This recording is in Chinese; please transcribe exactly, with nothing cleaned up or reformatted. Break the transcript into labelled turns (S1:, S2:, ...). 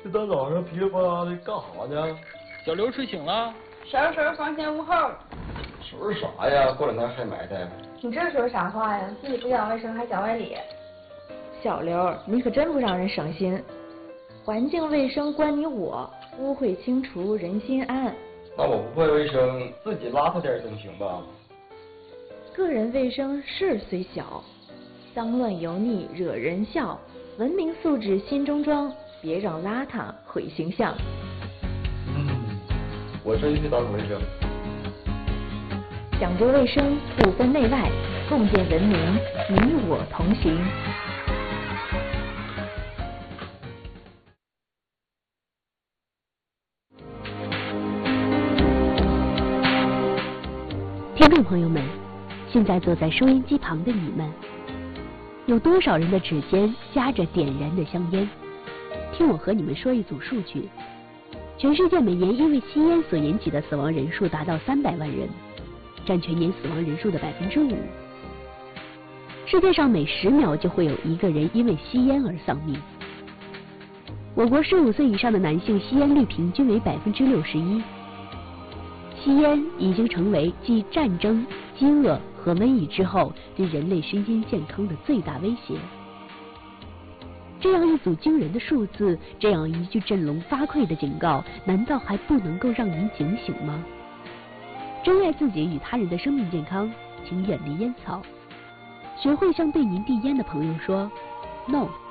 S1: 这大早上噼里啪啦的干啥呢？
S2: 小刘睡醒了。
S3: 收拾收拾房前屋后。
S1: 收拾啥呀？过两天还埋汰。
S3: 你这说啥话呀？自己不讲卫生还讲外理。
S4: 小刘，你可真不让人省心。环境卫生关你我，污秽清除人心安。
S1: 那我不会卫生，自己邋遢点总行吧？
S4: 个人卫生事虽小，脏乱油腻惹人笑。文明素质心中装，别让邋遢毁形象。
S1: 嗯，我真去打扫卫生。
S4: 讲究卫生，不分内外，共建文明，你我同行。
S5: 听众朋友们，现在坐在收音机旁的你们，有多少人的指尖夹着点燃的香烟？听我和你们说一组数据：全世界每年因为吸烟所引起的死亡人数达到三百万人，占全年死亡人数的百分之五。世界上每十秒就会有一个人因为吸烟而丧命。我国十五岁以上的男性吸烟率平均为百分之六十一。吸烟已经成为继战争、饥饿和瘟疫之后对人类身心健康的最大威胁。这样一组惊人的数字，这样一句振聋发聩的警告，难道还不能够让您警醒吗？珍爱自己与他人的生命健康，请远离烟草，学会向对您递烟的朋友说 no。